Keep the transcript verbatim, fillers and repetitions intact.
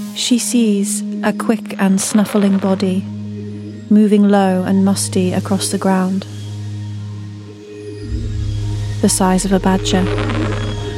She sees a quick and snuffling body, moving low and musty across the ground. The size of a badger.